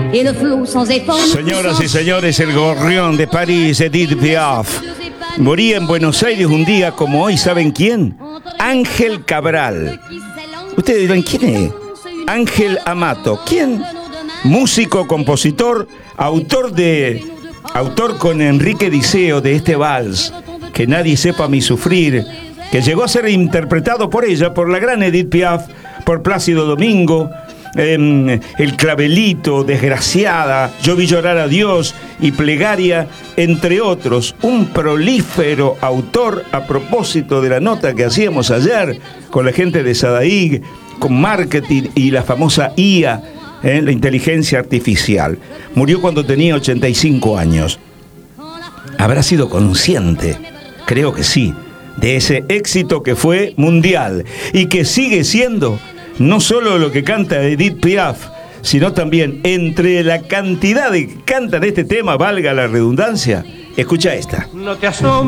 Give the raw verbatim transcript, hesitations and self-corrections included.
et le flot sans effort. Señoras y señores, el gorrión de París, Edith Piaf. Moría en Buenos Aires un día como hoy, ¿saben quién? Ángel Cabral. Ustedes dirán, ¿quién es? Ángel Amato. ¿Quién? Músico, compositor, autor de... Autor con Enrique Diceo de este vals, Que nadie sepa mi sufrir, que llegó a ser interpretado por ella, por la gran Edith Piaf, por Plácido Domingo, eh, El Clavelito, Desgraciada, Yo vi llorar a Dios y Plegaria, entre otros. Un prolífero autor, a propósito de la nota que hacíamos ayer con la gente de Sadaig, con marketing y la famosa I A, eh, la inteligencia artificial. Murió cuando tenía ochenta y cinco años. ¿Habrá sido consciente? Creo que sí, de ese éxito que fue mundial y que sigue siendo no solo lo que canta Edith Piaf, sino también entre la cantidad de que cantan este tema, valga la redundancia. Escucha esta. No te asombres